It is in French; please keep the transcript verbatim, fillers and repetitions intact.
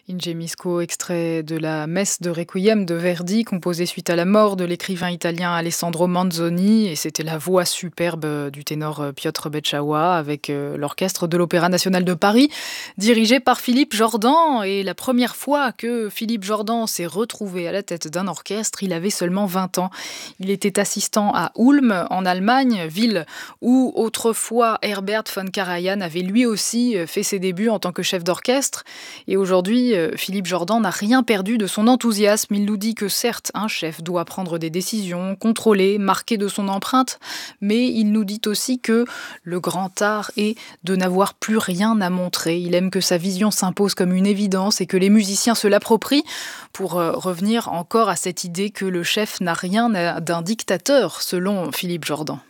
Ingemisco, extrait de la messe de Requiem de Verdi, composée suite à la mort de l'écrivain italien Alessandro Manzoni. Et c'était la voix superbe du ténor Piotr Beczała avec l'orchestre de l'Opéra national de Paris, dirigé par Philippe Jordan. Et la première fois que Philippe Jordan s'est retrouvé à la tête d'un orchestre, il avait seulement vingt ans. Il était assistant à Ulm, en Allemagne, ville où autrefois Herbert von Karajan avait lui aussi fait ses débuts en tant que chef d'orchestre. Et aujourd'hui, Philippe Jordan n'a rien perdu de son enthousiasme. Il nous dit que certes, un chef doit prendre des décisions, contrôler, marquer de son empreinte, mais il nous dit aussi que le grand art est de n'avoir plus rien à montrer. Il aime que sa vision s'impose comme une évidence et que les musiciens se l'approprient, pour revenir encore à cette idée que le chef n'a rien d'un dictateur, selon Philippe Jordan.